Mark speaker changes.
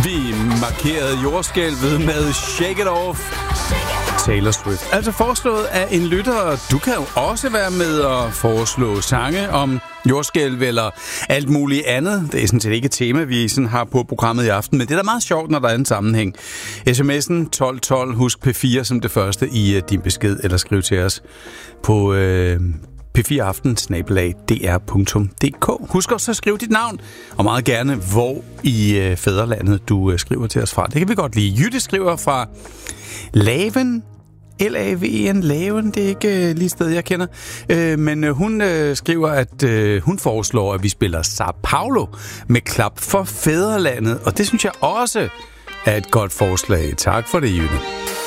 Speaker 1: Lucy markerede jordskælvet med Shake It Off. Taylor Swift. Altså foreslået af en lytter. Du kan jo også være med at foreslå sange om jordskælv eller alt muligt andet. Det er sådan set ikke et tema, vi sådan har på programmet i aften, men det er da meget sjovt, når der er en sammenhæng. SMS'en 1212, husk P4 som det første i din besked, eller skriv til os på p4aften@dr.dk. Husk også at skrive dit navn, og meget gerne, hvor i fædrelandet du skriver til os fra. Det kan vi godt lide. Jytte skriver fra Laven. L-A-V-E-N, Laven, det er ikke lige et sted, jeg kender. Men hun skriver, at hun foreslår, at vi spiller Sao Paulo med klap for fædrelandet. Og det synes jeg også er et godt forslag. Tak for det, Jytte.